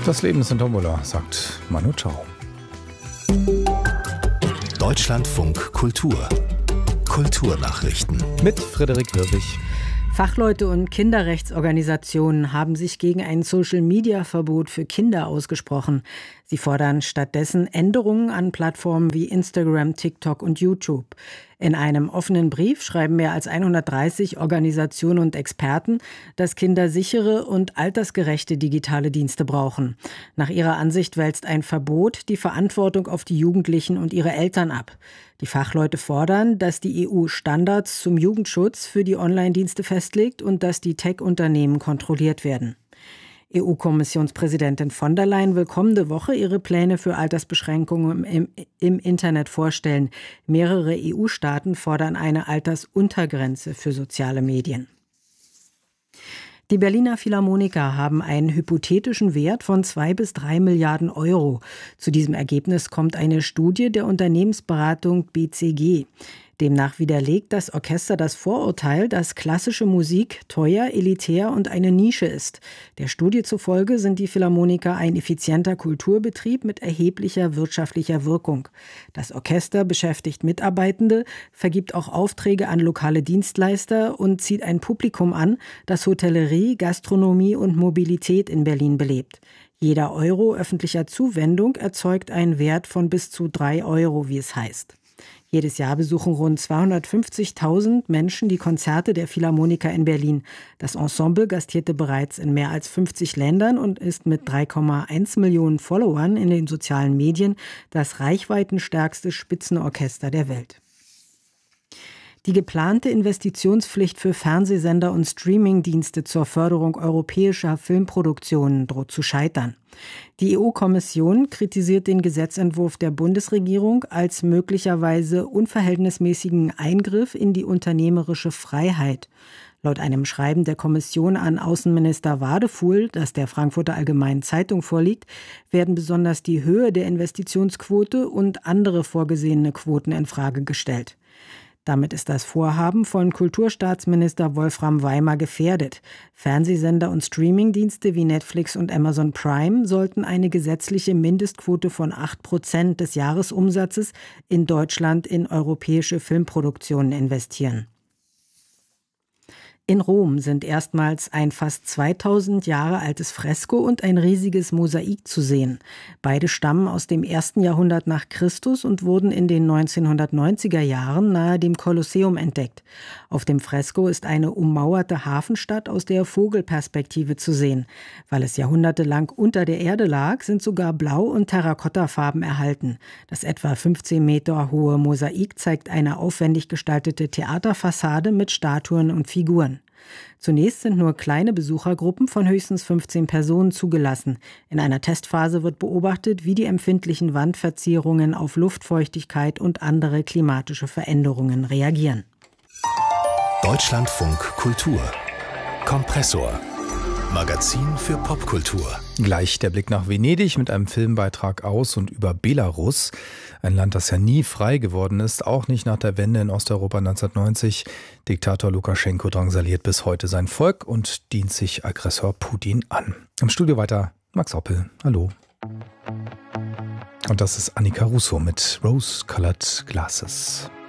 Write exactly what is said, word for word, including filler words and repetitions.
Das Leben ist ein Tombola, sagt Manu Chao. Deutschlandfunk Kultur. Kulturnachrichten. Mit Frederik Wirwig. Fachleute und Kinderrechtsorganisationen haben sich gegen ein Social-Media-Verbot für Kinder ausgesprochen. Sie fordern stattdessen Änderungen an Plattformen wie Instagram, TikTok und YouTube. In einem offenen Brief schreiben mehr als hundertdreißig Organisationen und Experten, dass Kinder sichere und altersgerechte digitale Dienste brauchen. Nach ihrer Ansicht wälzt ein Verbot die Verantwortung auf die Jugendlichen und ihre Eltern ab. Die Fachleute fordern, dass die E U Standards zum Jugendschutz für die Online-Dienste festlegt und dass die Tech-Unternehmen kontrolliert werden. E U-Kommissionspräsidentin von der Leyen will kommende Woche ihre Pläne für Altersbeschränkungen im, im Internet vorstellen. Mehrere E U-Staaten fordern eine Altersuntergrenze für soziale Medien. Die Berliner Philharmoniker haben einen hypothetischen Wert von zwei bis drei Milliarden Euro. Zu diesem Ergebnis kommt eine Studie der Unternehmensberatung B C G. Demnach widerlegt das Orchester das Vorurteil, dass klassische Musik teuer, elitär und eine Nische ist. Der Studie zufolge sind die Philharmoniker ein effizienter Kulturbetrieb mit erheblicher wirtschaftlicher Wirkung. Das Orchester beschäftigt Mitarbeitende, vergibt auch Aufträge an lokale Dienstleister und zieht ein Publikum an, das Hotellerie, Gastronomie und Mobilität in Berlin belebt. Jeder Euro öffentlicher Zuwendung erzeugt einen Wert von bis zu drei Euro, wie es heißt. Jedes Jahr besuchen rund zweihundertfünfzigtausend Menschen die Konzerte der Philharmoniker in Berlin. Das Ensemble gastierte bereits in mehr als fünfzig Ländern und ist mit drei Komma eins Millionen Followern in den sozialen Medien das reichweitenstärkste Spitzenorchester der Welt. Die geplante Investitionspflicht für Fernsehsender und Streamingdienste zur Förderung europäischer Filmproduktionen droht zu scheitern. Die E U-Kommission kritisiert den Gesetzentwurf der Bundesregierung als möglicherweise unverhältnismäßigen Eingriff in die unternehmerische Freiheit. Laut einem Schreiben der Kommission an Außenminister Wadefuhl, das der Frankfurter Allgemeinen Zeitung vorliegt, werden besonders die Höhe der Investitionsquote und andere vorgesehene Quoten in Frage gestellt. Damit ist das Vorhaben von Kulturstaatsminister Wolfram Weimer gefährdet. Fernsehsender und Streamingdienste wie Netflix und Amazon Prime sollten eine gesetzliche Mindestquote von acht Prozent des Jahresumsatzes in Deutschland in europäische Filmproduktionen investieren. In Rom sind erstmals ein fast zweitausend Jahre altes Fresko und ein riesiges Mosaik zu sehen. Beide stammen aus dem ersten Jahrhundert nach Christus und wurden in den neunzehnhundertneunziger Jahren nahe dem Kolosseum entdeckt. Auf dem Fresko ist eine ummauerte Hafenstadt aus der Vogelperspektive zu sehen. Weil es jahrhundertelang unter der Erde lag, sind sogar Blau- und Terrakottafarben erhalten. Das etwa fünfzehn Meter hohe Mosaik zeigt eine aufwendig gestaltete Theaterfassade mit Statuen und Figuren. Zunächst sind nur kleine Besuchergruppen von höchstens fünfzehn Personen zugelassen. In einer Testphase wird beobachtet, wie die empfindlichen Wandverzierungen auf Luftfeuchtigkeit und andere klimatische Veränderungen reagieren. Deutschlandfunk Kultur. Kompressor. Magazin für Popkultur. Gleich der Blick nach Venedig mit einem Filmbeitrag aus und über Belarus. Ein Land, das ja nie frei geworden ist, auch nicht nach der Wende in Osteuropa neunzehnhundertneunzig. Diktator Lukaschenko drangsaliert bis heute sein Volk und dient sich Aggressor Putin an. Im Studio weiter Max Oppel. Hallo. Und das ist Annika Russo mit Rose-Colored Glasses.